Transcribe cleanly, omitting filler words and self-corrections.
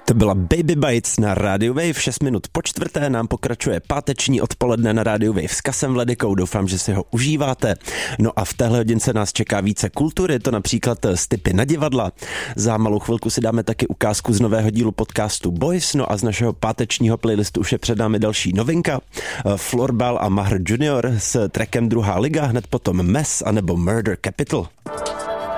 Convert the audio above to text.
To byla Baby Bites na Radio Wave, 6 minut po čtvrté nám pokračuje páteční odpoledne na Radio Wave s Kasem Vledykou, doufám, že si ho užíváte. No a v téhle hodince nás čeká více kultury, to například z tipy na divadla. Za malou chvilku si dáme taky ukázku z nového dílu podcastu Boys, no a z našeho pátečního playlistu už je před námi další novinka. Florbal a Mahr Junior s trackem Druhá liga, hned potom Mess anebo Murder Capital.